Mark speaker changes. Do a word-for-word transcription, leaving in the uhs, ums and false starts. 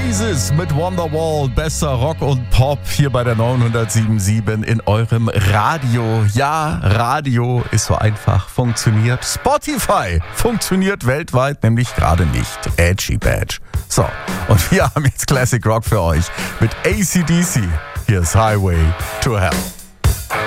Speaker 1: Oasis mit Wonderwall, bester Rock und Pop hier bei der neunhundertsieben in eurem Radio. Ja, Radio ist so einfach, funktioniert. Spotify funktioniert weltweit nämlich gerade nicht. Edgy Badge. So, und wir haben jetzt Classic Rock für euch mit A C D C. Hier ist Highway to Hell.